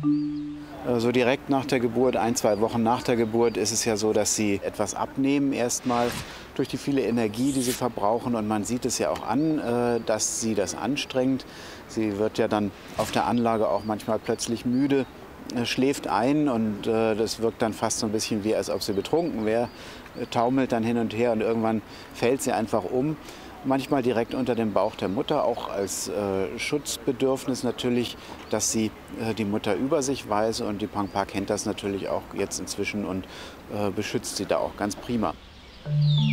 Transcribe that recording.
So direkt nach der Geburt, 1, 2 Wochen nach der Geburt, ist es ja so, dass sie etwas abnehmen erstmal durch die viele Energie, die sie verbrauchen. Und man sieht es ja auch an, dass sie das anstrengt. Sie wird ja dann auf der Anlage auch manchmal plötzlich müde, schläft ein und das wirkt dann fast so ein bisschen wie, als ob sie betrunken wäre, taumelt dann hin und her und irgendwann fällt sie einfach um. Manchmal direkt unter dem Bauch der Mutter, auch als Schutzbedürfnis natürlich, dass sie die Mutter über sich weiß. Und die Pangpa kennt das natürlich auch jetzt inzwischen und beschützt sie da auch ganz prima.